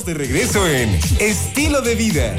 de regreso en Estilo de Vida.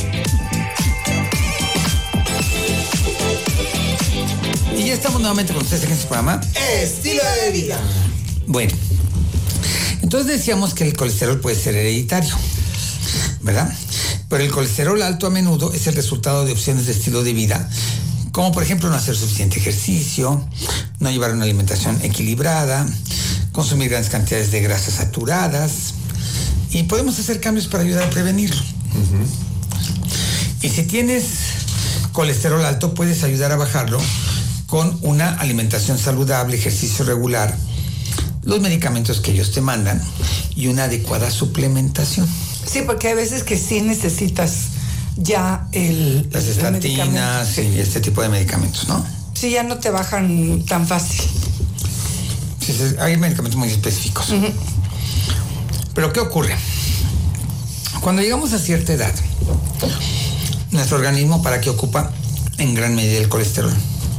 Y ya estamos nuevamente con ustedes en este programa Estilo de Vida. Bueno, entonces decíamos que el colesterol puede ser hereditario, ¿verdad? Pero el colesterol alto a menudo es el resultado de opciones de estilo de vida, como por ejemplo no hacer suficiente ejercicio, no llevar una alimentación equilibrada, consumir grandes cantidades de grasas saturadas, y podemos hacer cambios para ayudar a prevenirlo. Y si tienes colesterol alto, puedes ayudar a bajarlo con una alimentación saludable, ejercicio regular, los medicamentos que ellos te mandan y una adecuada suplementación. Sí, porque hay veces que sí necesitas ya las estatinas y este tipo de medicamentos, ¿no? Sí, ya no te bajan tan fácil. Sí, hay medicamentos muy específicos. Pero ¿qué ocurre? Cuando llegamos a cierta edad, nuestro organismo, ¿para qué ocupa en gran medida el colesterol?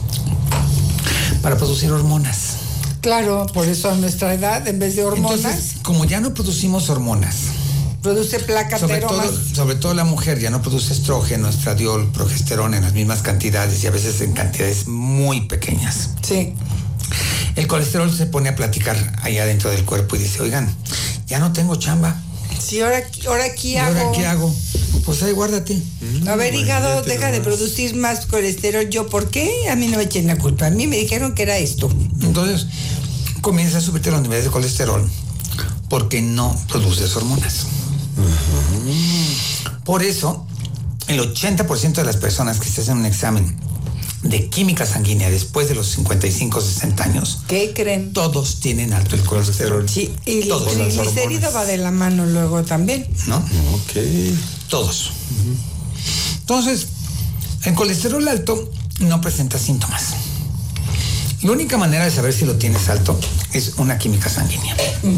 Para producir hormonas. Claro, por eso a nuestra edad, en vez de hormonas... Entonces, como ya no producimos hormonas... Produce placa, sobre todo la mujer ya no produce estrógeno, estradiol, progesterona en las mismas cantidades y a veces en cantidades muy pequeñas. Sí. El colesterol se pone a platicar allá dentro del cuerpo y dice, oigan, ya no tengo chamba. Sí, ¿ahora qué hago? ¿Ahora qué hago? Pues ahí guárdate. A ver, hígado, deja de producir más colesterol. ¿Yo por qué? A mí no me echen la culpa. A mí me dijeron que era esto. Entonces, comienza a subirte los niveles de colesterol porque no produces hormonas. Por eso, el 80% de las personas que se hacen un examen de química sanguínea después de los 55, 60 años, ¿qué creen? Todos tienen alto el colesterol. Sí, y el triglicérido va de la mano luego también. ¿No? Ok. Todos. Entonces, el colesterol alto no presenta síntomas. La única manera de saber si lo tienes alto es una química sanguínea.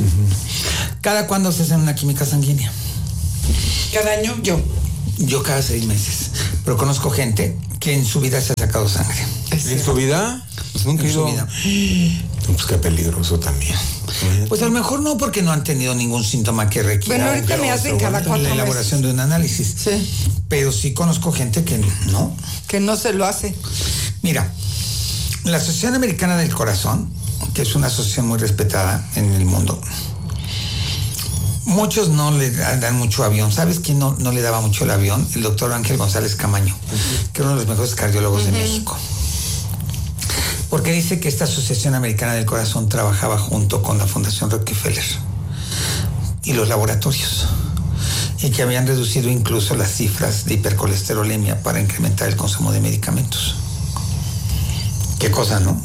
¿Cada cuándo se hace una química sanguínea? ¿Cada año? Yo cada 6 meses. Pero conozco gente que en su vida se ha sacado sangre. ¿En su vida? Pues nunca en su vida. Pues qué peligroso también. Pues a lo mejor no, porque no han tenido ningún síntoma que requiera. Bueno, ahorita me hacen cada 4 meses. La elaboración de un análisis. Sí. Pero sí conozco gente que no. Que no se lo hace. Mira, la Asociación Americana del Corazón, que es una asociación muy respetada en el mundo, muchos no le dan mucho avión. ¿Sabes quién no le daba mucho el avión? El doctor Ángel González Camaño, que era uno de los mejores cardiólogos de México. Porque dice que esta Asociación Americana del Corazón trabajaba junto con la Fundación Rockefeller y los laboratorios, y que habían reducido incluso las cifras de hipercolesterolemia para incrementar el consumo de medicamentos. Qué cosa, ¿no?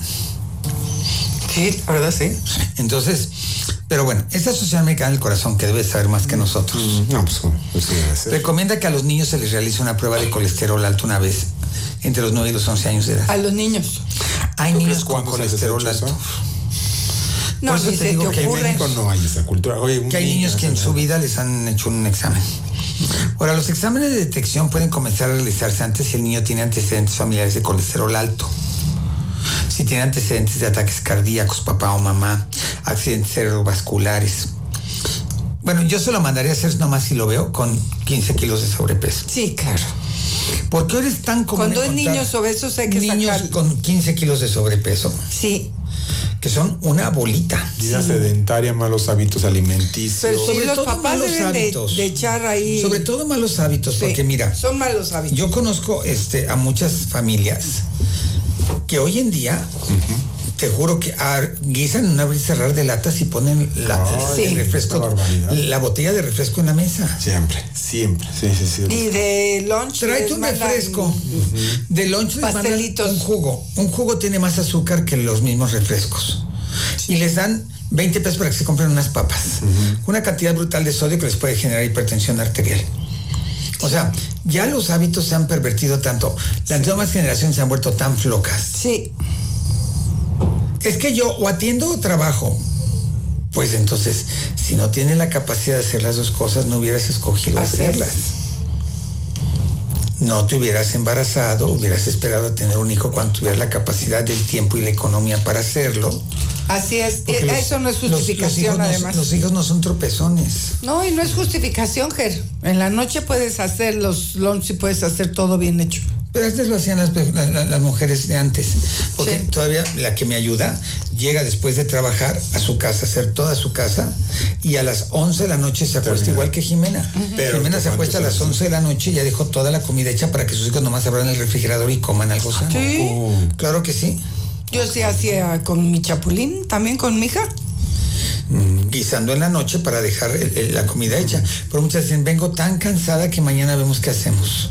Sí, la verdad sí. Entonces, pero bueno, esta Asociación Americana del Corazón, que debe saber más que nosotros, recomienda que a los niños se les realice una prueba de colesterol alto una vez entre los 9 y los 11 años de edad. A los niños. Hay niños con colesterol alto. No, por eso te digo que en México no hay esa cultura. Oye, que hay niños que en su vida les han hecho un examen. Ahora, los exámenes de detección pueden comenzar a realizarse antes si el niño tiene antecedentes familiares de colesterol alto. Si tiene antecedentes de ataques cardíacos, papá o mamá, accidentes cerebrovasculares. Bueno, yo se lo mandaría a hacer nomás si lo veo con 15 kilos de sobrepeso. Sí, claro. Porque ahora es tan común cuando hay niños obesos hay que niños sacar... con 15 kilos de sobrepeso. Sí. Que son una bolita. Vida sedentaria, malos hábitos alimenticios. Pero sí, sobre los todo papás malos deben hábitos. De echar ahí... Sobre todo malos hábitos, sí, porque mira... son malos hábitos. Yo conozco a muchas familias que hoy en día, te juro que guisan en un abrir y cerrar de latas y ponen el refresco, la botella de refresco en la mesa. Siempre. Sí. Y de lunch. Tráete un refresco. De lunch les mandan un jugo. Un jugo tiene más azúcar que los mismos refrescos. Y les dan 20 pesos para que se compren unas papas. Una cantidad brutal de sodio que les puede generar hipertensión arterial. O sea, ya los hábitos se han pervertido tanto. Las nuevas generaciones se han vuelto tan flocas. Sí. Es que yo o atiendo o trabajo. Pues entonces, si no tienes la capacidad de hacer las dos cosas, no hubieras escogido hacerlas. No te hubieras embarazado, hubieras esperado a tener un hijo cuando tuvieras la capacidad del tiempo y la economía para hacerlo. Así es. Eso no es justificación, además. Los hijos no son tropezones. No, y no es justificación, Ger. En la noche puedes hacer los lunch y puedes hacer todo bien hecho. Pero antes lo hacían las mujeres de antes. Porque Sí. todavía la que me ayuda llega después de trabajar a su casa, hacer toda su casa, y a las 11 de la noche se acuesta, igual que Jimena. Pero Jimena se acuesta a las 11 de la noche y ya dejó toda la comida hecha para que sus hijos nomás abran el refrigerador y coman algo sano. Sí. Claro que sí. Yo sí hacía con mi chapulín, también con mi hija. Guisando en la noche para dejar la comida hecha. Pero muchas dicen, vengo tan cansada que mañana vemos qué hacemos.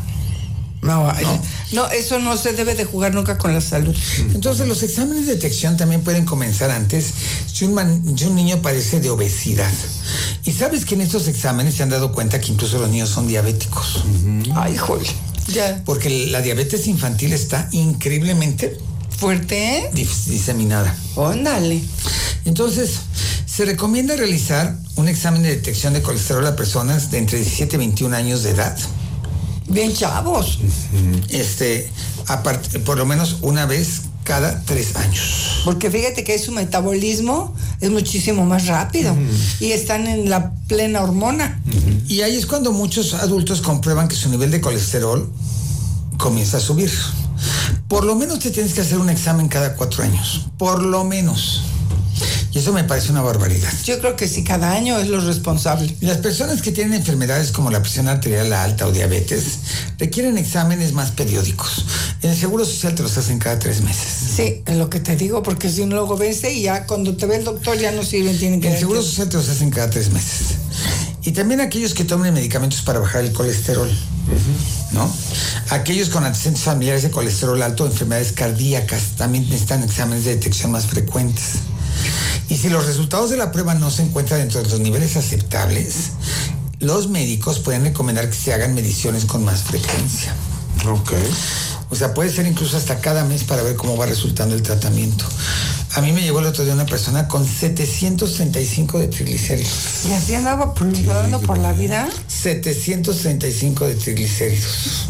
No, eso no se debe de jugar nunca con la salud. Entonces los exámenes de detección también pueden comenzar antes si un niño padece de obesidad. Y sabes que en estos exámenes se han dado cuenta que incluso los niños son diabéticos. Ay, joder. Ya. Porque la diabetes infantil está increíblemente Fuerte, ¿eh? diseminada. Óndale. Entonces, se recomienda realizar un examen de detección de colesterol a personas de entre 17 y 21 años de edad. Bien chavos. Por lo menos una vez cada 3 años. Porque fíjate que su metabolismo es muchísimo más rápido. Y están en la plena hormona. Y ahí es cuando muchos adultos comprueban que su nivel de colesterol comienza a subir. Por lo menos te tienes que hacer un examen cada 4 años. Por lo menos. Y eso me parece una barbaridad. Yo creo que sí, cada año es lo responsable. Las personas que tienen enfermedades como la presión arterial alta o diabetes requieren exámenes más periódicos. En el Seguro Social te los hacen cada 3 meses. Sí, es lo que te digo, porque si no luego vence y ya cuando te ve el doctor ya no sirven, tienen que... En el Seguro Social te los hacen cada 3 meses. Y también aquellos que tomen medicamentos para bajar el colesterol, ¿no? Aquellos con antecedentes familiares de colesterol alto o enfermedades cardíacas también necesitan exámenes de detección más frecuentes. Y si los resultados de la prueba no se encuentran dentro de los niveles aceptables, los médicos pueden recomendar que se hagan mediciones con más frecuencia. Ok. O sea, puede ser incluso hasta cada mes para ver cómo va resultando el tratamiento. A mí me llegó el otro día una persona con 735 de triglicéridos. ¿Y así andaba pululando por la vida? 735 de triglicéridos.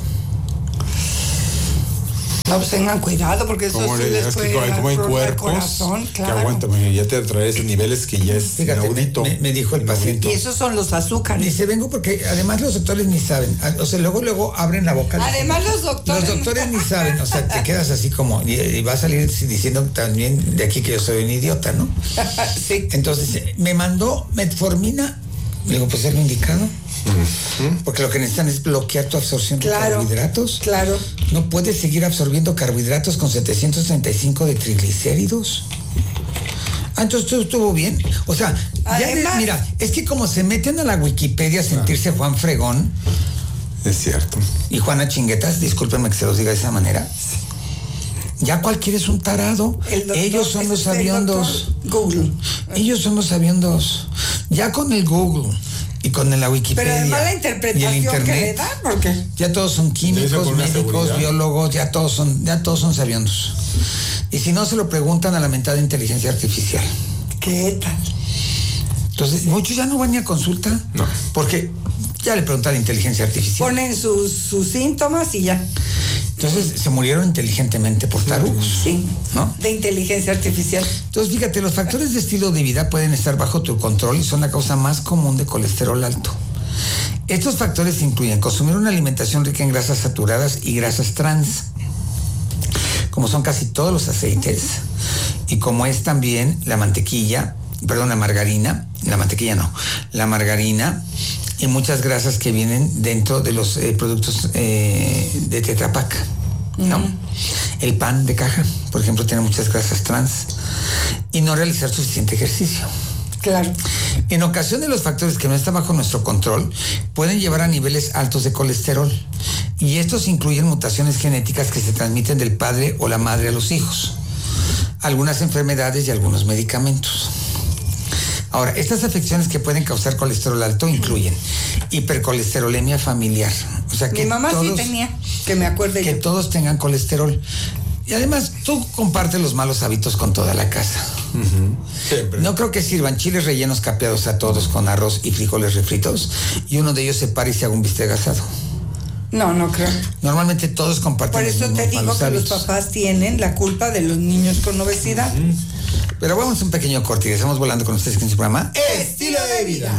No, pues tengan cuidado porque eso sí les puede como hay dar cuerpos corazón, claro. que aguantan, ya te trae esos niveles que ya es Fíjate, inaudito. me dijo el paciente. Y esos son los azúcares. Dice, vengo porque además los doctores ni saben. O sea, luego abren la boca. Además los doctores ni saben. O sea, te quedas así como... Y va a salir diciendo también de aquí que yo soy un idiota, ¿no? Sí. Entonces, me mandó metformina. Le digo, pues es lo indicado. Porque lo que necesitan es bloquear tu absorción de carbohidratos. Claro. No puedes seguir absorbiendo carbohidratos con 735 de triglicéridos. Entonces todo estuvo bien. O sea, además, mira, es que como se meten a la Wikipedia a sentirse Juan Fregón. Es cierto. Y Juana Chinguetas, discúlpenme que se los diga de esa manera. Ya cualquiera es un tarado. Ellos son los sabiondos. Google. Ellos son los sabiondos. Ya con el Google y con la Wikipedia. Pero además la y interpretación el internet, que le dan, porque ya todos son químicos, médicos, biólogos, ya todos son sabiondos. Y si no, se lo preguntan a la mentada inteligencia artificial. ¿Qué tal? Entonces, muchos ya no van ni a consulta. No. Porque ya le preguntan a la inteligencia artificial. Ponen sus síntomas y ya. Entonces, se murieron inteligentemente por tarugos. Sí. ¿No? De inteligencia artificial. Entonces, fíjate, los factores de estilo de vida pueden estar bajo tu control y son la causa más común de colesterol alto. Estos factores incluyen consumir una alimentación rica en grasas saturadas y grasas trans, como son casi todos los aceites, y como es también la margarina, y muchas grasas que vienen dentro de los productos de Tetra Pak, ¿no? El pan de caja, por ejemplo, tiene muchas grasas trans, y no realizar suficiente ejercicio. Claro. En ocasiones los factores que no están bajo nuestro control pueden llevar a niveles altos de colesterol, y estos incluyen mutaciones genéticas que se transmiten del padre o la madre a los hijos, algunas enfermedades y algunos medicamentos. Ahora, estas afecciones que pueden causar colesterol alto incluyen hipercolesterolemia familiar. O sea, que mi mamá sí tenía, que me acuerde que yo. todos tengan colesterol. Y además, tú compartes los malos hábitos con toda la casa. Siempre. No creo que sirvan chiles rellenos capeados a todos con arroz y frijoles refritos y uno de ellos se pare y se haga un bistec asado. No creo. Normalmente todos comparten Por los eso mismos te digo malos que hábitos. los papás tienen la culpa de los niños con obesidad. Pero vamos a un pequeño corte y estamos volando con ustedes en su programa Estilo de Vida.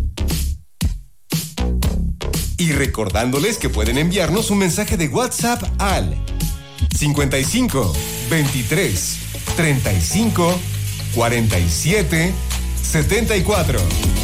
Y recordándoles que pueden enviarnos un mensaje de WhatsApp al 55 23 35 47 74.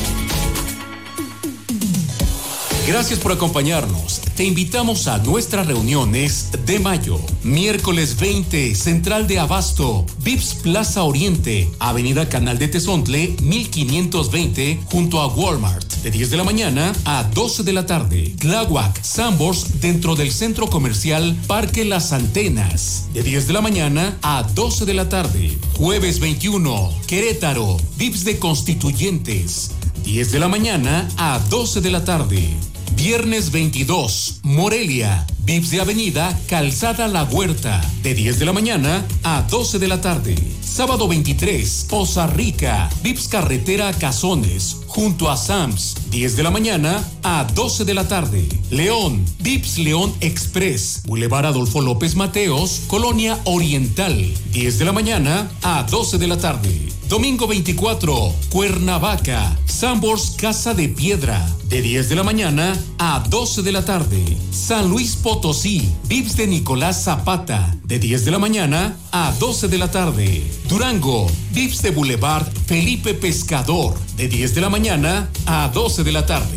Gracias por acompañarnos. Te invitamos a nuestras reuniones de mayo. Miércoles 20, Central de Abasto, Vips Plaza Oriente, Avenida Canal de Tezontle, 1520, junto a Walmart. De 10 de la mañana a 12 de la tarde. Tláhuac, Sambors, dentro del Centro Comercial Parque Las Antenas. De 10 de la mañana a 12 de la tarde. Jueves 21, Querétaro, Vips de Constituyentes. 10 de la mañana a 12 de la tarde. Viernes 22, Morelia, Vips de Avenida Calzada La Huerta, de 10 de la mañana a 12 de la tarde. Sábado 23, Poza Rica, Vips Carretera Cazones, junto a Sams, 10 de la mañana a 12 de la tarde. León, Vips León Express, Boulevard Adolfo López Mateos, Colonia Oriental, 10 de la mañana a 12 de la tarde. Domingo 24, Cuernavaca, Sambors Casa de Piedra, de 10 de la mañana a 12 de la tarde. San Luis Potosí, Vips de Nicolás Zapata, de 10 de la mañana a 12 de la tarde. Durango, Vips de Boulevard Felipe Pescador, de 10 de la mañana a 12 de la tarde.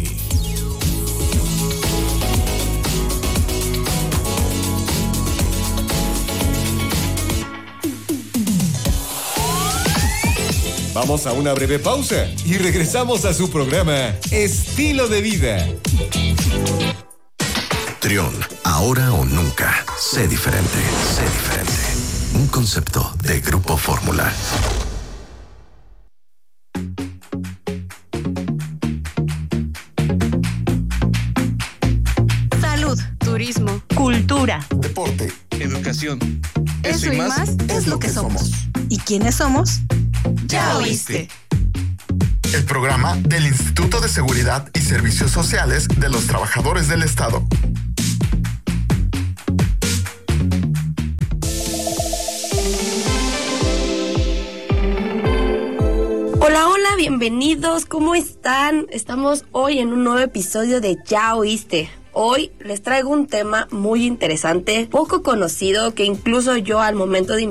Vamos a una breve pausa y regresamos a su programa Estilo de Vida. Trión, ahora o nunca. Sé diferente, sé diferente. Un concepto de Grupo Fórmula. Salud, turismo, cultura, deporte, educación. Eso y más es lo que somos. ¿Y quiénes somos? Ya oíste. El programa del Instituto de Seguridad y Servicios Sociales de los Trabajadores del Estado. Hola, hola, bienvenidos, ¿cómo están? Estamos hoy en un nuevo episodio de Ya Oíste. Hoy les traigo un tema muy interesante, poco conocido, que incluso yo al momento de